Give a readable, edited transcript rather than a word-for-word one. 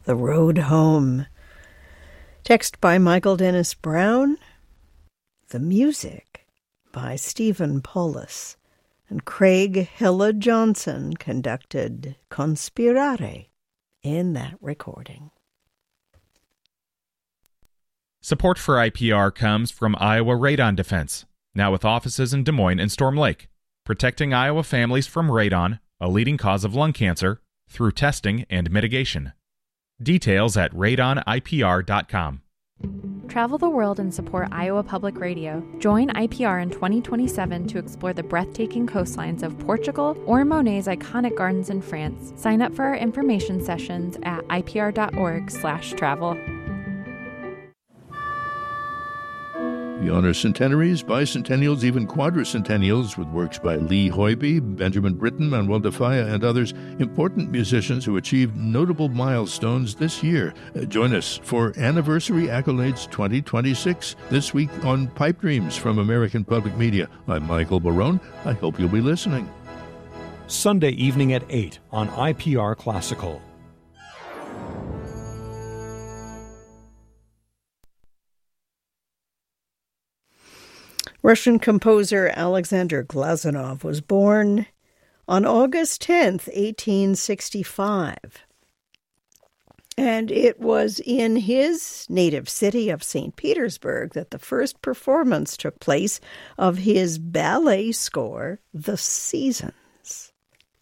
The Road Home. Text by Michael Dennis Brown. The music by Stephen Paulus. And Craig Hilla Johnson conducted Conspirare in that recording. Support for IPR comes from Iowa Radon Defense, now with offices in Des Moines and Storm Lake, protecting Iowa families from radon, a leading cause of lung cancer, through testing and mitigation. Details at radonipr.com. Travel the world and support Iowa Public Radio. Join IPR in 2027 to explore the breathtaking coastlines of Portugal or Monet's iconic gardens in France. Sign up for our information sessions at ipr.org/travel. We honor centenaries, bicentennials, even quadricentennials with works by Lee Hoiby, Benjamin Britten, Manuel de Falla, and others, important musicians who achieved notable milestones this year. Join us for Anniversary Accolades 2026 this week on Pipe Dreams from American Public Media. I'm Michael Barone. I hope you'll be listening. Sunday evening at 8 on IPR Classical. Russian composer Alexander Glazunov was born on August 10th, 1865. And it was in his native city of St. Petersburg that the first performance took place of his ballet score, The Season.